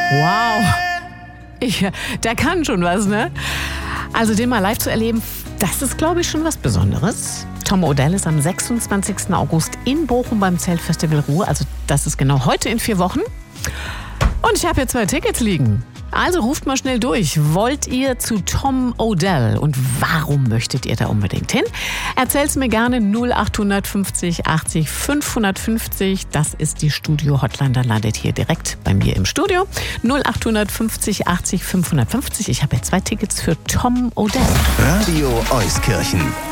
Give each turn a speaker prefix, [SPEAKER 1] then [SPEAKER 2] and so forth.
[SPEAKER 1] Wow. Der kann schon was, ne? Also den mal live zu erleben, das ist, glaube ich, schon was Besonderes. Tom Odell ist am 26. August in Bochum beim Zeltfestival Ruhr. Also das ist genau heute in 4 Wochen. Und ich habe hier 2 Tickets liegen. Also ruft mal schnell durch. Wollt ihr zu Tom Odell und warum möchtet ihr da unbedingt hin? Erzähl's mir gerne 0850 80 550. Das ist die Studio-Hotline. Dann landet hier direkt bei mir im Studio. 0850 80 550. Ich habe jetzt 2 Tickets für Tom Odell.
[SPEAKER 2] Radio Euskirchen.